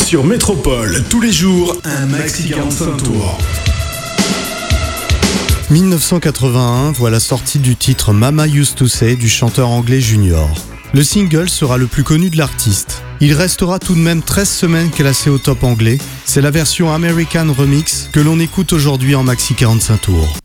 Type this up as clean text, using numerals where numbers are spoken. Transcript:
Sur Métropole, tous les jours, un maxi 45 tours. 1981 voit la sortie du titre Mama Used to Say du chanteur anglais Junior. Le single sera le plus connu de l'artiste. Il restera tout de même 13 semaines classé au top anglais. C'est la version American Remix que l'on écoute aujourd'hui en maxi 45 tours.